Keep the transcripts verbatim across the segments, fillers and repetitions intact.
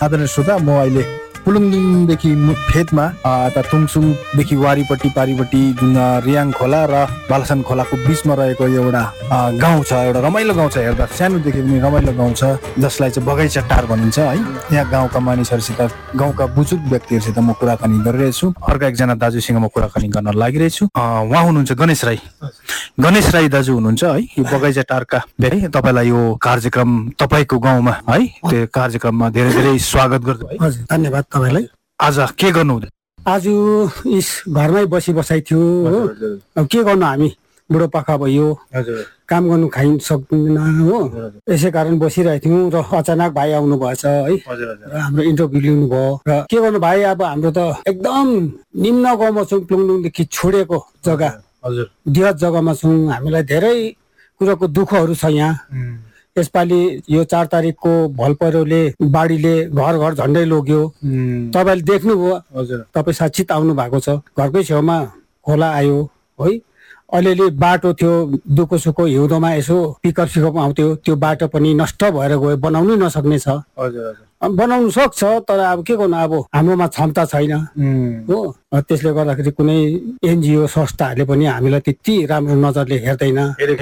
आदरणीय श्रोता, म अहिले पुलुङदेखि फेदमा यता तुङसुङदेखि वारीपट्टि पारिपट्टि जुन रियाङ खोला र बालासन खोलाको बिचमा रहेको एउटा गाउँ छ, एउटा रमाइलो गाउँ छ। हेर्दा सानोदेखि पनि रमाइलो गाउँ छ, जसलाई चाहिँ बगैँचा टार भनिन्छ है। यहाँ गाउँका मानिसहरूसित, गाउँका बुजुर्ग व्यक्तिहरूसित म कुराकानी गरिरहेछु। अर्का एकजना दाजुसँग म कुराकानी गर्न लागिरहेछु। उहाँ हुनुहुन्छ गणेश राई। गणेश राई दाजु हुनुहुन्छ है, यो बगैँचा टारका है। तपाईँलाई यो कार्यक्रम तपाईँको गाउँमा है, त्यो कार्यक्रममा धेरै धेरै स्वागत गर्छु है। हजुर, धन्यवाद तपाईँलाई। आज के गर्नु हुँदै? आज इस घरमै बसी बसाइ थियो हो। अब के गर्नु, हामी बुढोपाका भयो, काम गर्नु खाइ सक्दैन हो। यसै कारण बसिरहेको थियौँ र अचानक भाइ आउनु भएछ है, र हाम्रो इन्टरभ्यू लिनु भयो। र के गर्नु भाइ, अब हाम्रो त एकदम निम्न गाउँमा छौँ, प्लुङदेखि छोडेको जग्गा, दिहत जग्गामा छौँ। हामीलाई धेरै कुराको दुःखहरू छ यहाँ। यसपालि यो चार तारिकको भल पहिरोले, बाढीले घर घर झन्डै लग्यो। तपाईँले देख्नुभयो, तपाईँ साक्षित आउनु भएको छ। घरकै छेउमा खोला आयो है। अलिअलि बाटो थियो, दुःखो सुखो हिउँदोमा यसो पिकअप सिकअप आउँथ्यो, त्यो बाटो पनि नष्ट भएर गयो, बनाउनै नसक्ने छ। बनाउनु सक्छ, तर अब के गर्नु, अब हाम्रोमा क्षमता छैन हो। त्यसले गर्दाखेरि कुनै एनजिओ संस्थाहरूले पनि हामीलाई त्यति राम्रो नजरले हेर्दैन।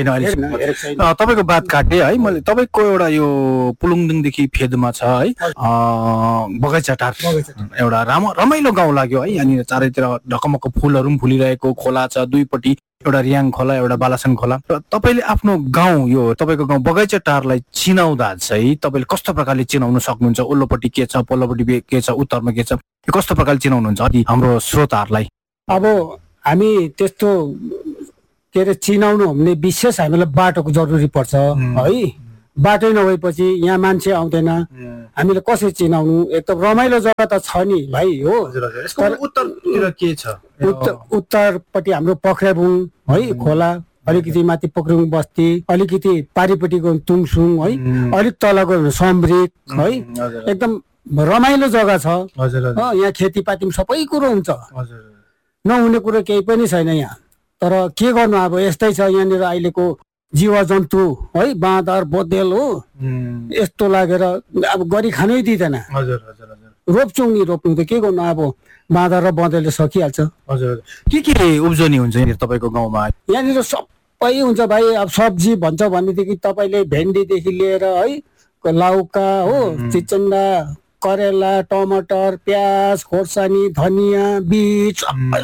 तपाईँको बात काटे है मैले, तपाईँको एउटा यो पुलुङदेखि फेदमा छ है बगैँचा टार, एउटा राम रमाइलो गाउँ लाग्यो है। यहाँनिर चारैतिर ढकमक्क फुलहरू पनि फुलिरहेको खोला छ, दुईपट्टि एउटा रियाङ खोला, एउटा बालासन खोला। र तपाईँले आफ्नो गाउँ, यो तपाईँको गाउँ बगैँचा टारलाई चिनाउँदा चाहिँ तपाईँले कस्तो प्रकारले चिनाउन सक्नुहुन्छ? ओल्लोपट्टि के छ, पल्लोपट्टि के छ, उत्तरमा के छ, कस्तो प्रकारले चिनाउनुहुन्छ हाम्रो श्रोताहरूलाई? अब हामी त्यस्तो के अरे चिनाउनु भने विशेष हामीलाई बाटोको जरुरी पर्छ है। बाटो नभएपछि यहाँ मान्छे आउँदैन, हामीले कसरी चिनाउनु? एकदम रमाइलो जग्गा त छ नि भाइ हो। उत्तरतिर के छ? उत्तर उत्तरपट्टि हाम्रो पक्रेबुङ है खोला, अलिकति माथि पक्रेबुङ बस्ती, अलिकति पारिपट्टि गयो तुङसुङ है, अलिक तल गयो भने सम्ब्रिक है। एकदम रमाइलो जग्गा छ। यहाँ खेतीपाती सबै कुरो हुन्छ, नहुने कुरो केही पनि छैन यहाँ। तर के गर्नु, अब यस्तै छ यहाँनिर अहिलेको जीव जन्तु है, बाँदर बोदेल हो, यस्तो लागेर अब गरी खानै दिँदैन। रोप्छौँ नि, रोप्नु त के गर्नु, अब बाँदर र बँदेलले सकिहाल्छ। के के उब्जनी हुन्छ यहाँनिर तपाईँको गाउँमा? यहाँनिर सबै हुन्छ भाइ। अब सब्जी भन्छ भनेदेखि तपाईँले भेन्डीदेखि लिएर है, लौका हो, चिचन्डा, करेला, टमाटर, प्याज, खोर्सानी, धनियाँ, बीज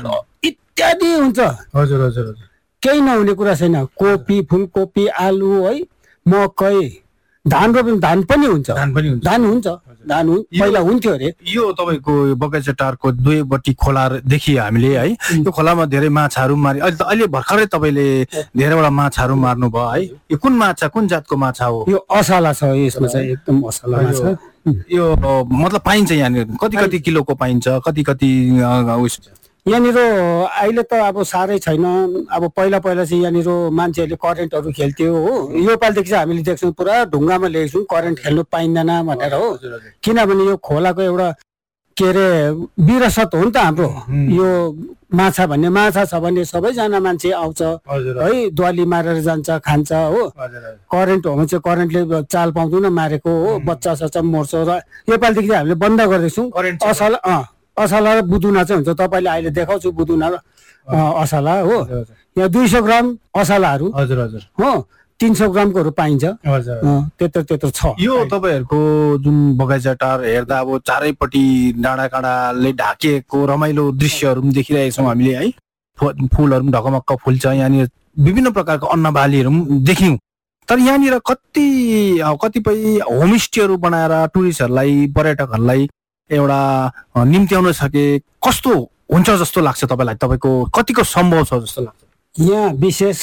इत्यादि हुन्छ। हजुर हजुर हजुर, केही नहुने कुरा छैन। कोपी, फुलकोपी, आलु है, मकै, धान रोप्नु, धान पनि हुन्छ। धान पनि हुन्छ, धान हुन्छ, धान पहिला हुन्थ्यो अरे। यो तपाईँको बगैँचा टारको दुवैपट्टि खोला देखियो हामीले है। यो खोलामा धेरै माछाहरू मारि, अहिले त अहिले भर्खरै तपाईँले धेरैवटा माछाहरू मार्नु भयो है। यो कुन माछा, कुन जातको माछा हो? यो असला छ, यसमा चाहिँ एकदम असला माछा। यो मतलब पाइन्छ यहाँनिर कति कति किलोको पाइन्छ, कति कति उस? यहाँनिर अहिले त अब साह्रै छैन। अब पहिला पहिला चाहिँ यहाँनिर मान्छेहरूले करेन्टहरू खेल्थ्यो हो। यो पालिदेखि चाहिँ हामीले देख्छौँ पुरा ढुङ्गामा ल्याउँछौँ, करेन्ट खेल्नु पाइँदैन भनेर हो। किनभने यो खोलाको एउटा के अरे विरासत हो नि त हाम्रो। यो माछा भन्ने माछा छ भने सबैजना मान्छे आउँछ है, द्वाली मारेर जान्छ, खान्छ हो। करेन्ट हो भने चाहिँ करेन्टले चाल पाउँदैन मारेको हो, बच्चा सच्चा मर्छ। र यो पालिदेखि चाहिँ हामीले बन्द गरिदिन्छौँ। असल अँ असला र बुदुना चाहिँ हुन्छ। तपाईँले अहिले देखाउँछु बुदुना र असला हो। यहाँ दुई सौ ग्राम असलाहरू हो, तीन सौ ग्रामकोहरू पाइन्छ। त्यत्रो त्यत्रो छ। यो तपाईँहरूको जुन बगैँचा टार हेर्दा अब चारैपट्टि डाँडा काँडाले ढाकिएको रमाइलो दृश्यहरू पनि देखिरहेका छौँ हामीले है। फुलहरू पनि ढकमक्क फुल्छ, यहाँनिर विभिन्न प्रकारको अन्न बालीहरू पनि देख्यौँ। तर यहाँनिर कति कतिपय होमस्टेहरू बनाएर टुरिस्टहरूलाई, पर्यटकहरूलाई एउटा निम्त्याउन सके कस्तो हुन्छ जस्तो लाग्छ तपाईँलाई? तपाईँको कतिको सम्भव छ जस्तो लाग्छ? यहाँ विशेष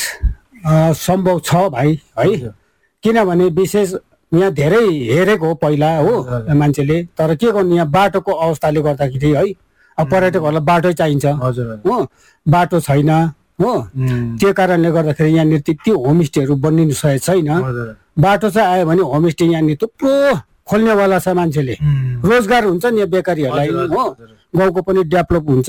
सम्भव छ भाइ है। किनभने विशेष यहाँ धेरै हेरेको हो पहिला हो मान्छेले। तर के गर्नु, यहाँ बाटोको अवस्थाले गर्दाखेरि है, अब पर्यटकहरूलाई बाटो चाहिन्छ हो, बाटो छैन हो। त्यो कारणले गर्दाखेरि यहाँनिर त्यति होमस्टेहरू बनिनु सकेको छैन। बाटो चाहिँ आयो भने होमस्टे यहाँनिर थुप्रो खोल्नेवाला छ, मान्छेले रोजगार हुन्छ नि बेकारीहरूलाई हो, गाउँको पनि डेभलप हुन्छ।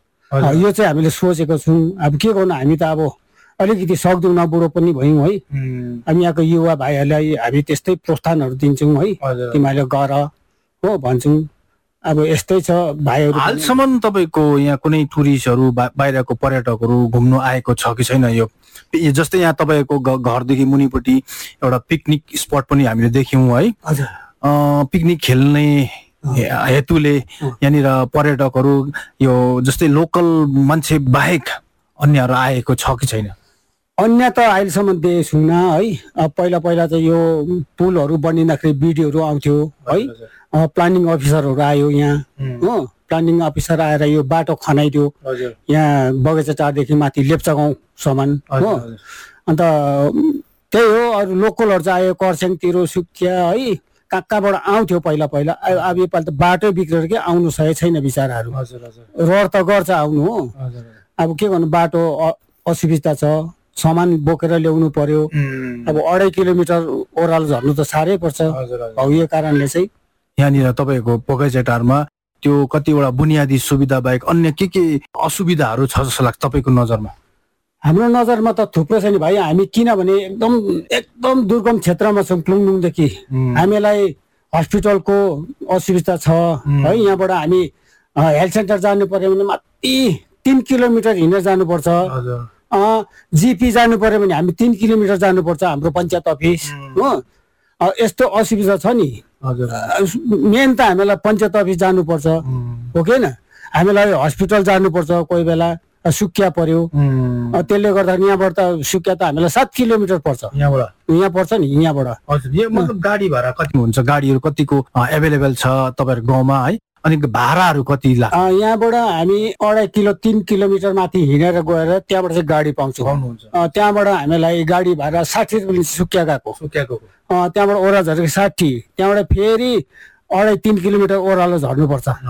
यो चाहिँ हामीले सोचेको छौँ। अब के गर्नु, हामी त अब अलिकति सक्दैनौँ, बुढो पनि भयौँ है। हामी यहाँको युवा भाइहरूलाई हामी त्यस्तै प्रोत्साहनहरू दिन्छौँ है, तिमीहरूले गर हो भन्छौँ। अब यस्तै छ भाइहरू। हालसम्म तपाईँको यहाँ कुनै टुरिस्टहरू बाहिरको पर्यटकहरू घुम्नु आएको छ कि छैन? यो जस्तै यहाँ तपाईँको घरदेखि मुनिपट्टि एउटा पिकनिक स्पट पनि हामीले देख्यौँ है। हजुर। पिकनिक खेल्ने हेतुले यहाँनिर पर्यटकहरू यो जस्तै लोकल मान्छे बाहेक अन्यहरू आएको छ कि छैन? अन्य त अहिलेसम्म देखेको छुइनँ है। पहिला पहिला चाहिँ यो पुलहरू बनिँदाखेरि भिडियोहरू आउँथ्यो है। प्लानिङ अफिसरहरू आयो यहाँ हो। प्लानिङ अफिसर आएर यो बाटो खनाइदियो यहाँ बगैँचा चारदेखि माथि लेप्चा गाउँसम्म हो। अन्त त्यही हो, अरू लोकलहरू चाहिँ आयो कर्स्याङतिर सुकिया है, कहाँ कहाँबाट आउँथ्यो पहिला पहिला। अब योपालि त बाटो बिग्रेर के आउनु सकेको छैन बिचराहरू। रहर त गर्छ आउनु हो। अब के गर्नु, बाटो असुविधा छ, सामान बोकेर ल्याउनु पर्यो। अब अढाई किलोमिटर ओह्रालो झर्नु त साह्रै पर्छ। अब यो कारणले चाहिँ यहाँनिर तपाईँको बगैँचाटारमा त्यो कतिवटा बुनियादी सुविधा बाहेक अन्य के के असुविधाहरू छ जस्तो लाग्छ तपाईँको नजरमा? हाम्रो नजरमा त थुप्रो छ नि भाइ। हामी किनभने एकदम एकदम दुर्गम क्षेत्रमा छौँ प्लुङदुङदेखि। हामीलाई हस्पिटलको असुविधा छ है। यहाँबाट हामी हेल्थ सेन्टर जानु पर्यो भने माथि तिन किलोमिटर हिँडेर जानुपर्छ। जिपी जानु पर्यो भने हामी तिन किलोमिटर जानुपर्छ हाम्रो पञ्चायत अफिस हो। यस्तो असुविधा छ नि। मेन त हामीलाई पञ्चायत अफिस जानुपर्छ हो कि होइन। हामीलाई हस्पिटल जानुपर्छ, कोही बेला सुकिया पर्यो। त्यसले गर्दा यहाँबाट त सुकिया त हामीलाई सात किलोमिटर पर्छ। यहाँबाट यहाँ पर्छ नि यहाँबाट। हजुर, यो मतलब गाडी भाडा कति हुन्छ? गाडीहरू कतिको एभाइलेबल छ तपाईँहरूको गाउँमा है? अनि भाडाहरू कति लाग्छ? यहाँबाट हामी अढाई किलो तिन किलोमिटर माथि हिँडेर गएर त्यहाँबाट चाहिँ गाडी पाउँछौँ। त्यहाँबाट हामीलाई गाडी भाडा साठी रुपियाँ सुकिया गएको। सुकियाको त्यहाँबाट ओह्रालो झरेको साठी, त्यहाँबाट फेरि अढाई तिन किलोमिटर ओह्रालो झर्नुपर्छ।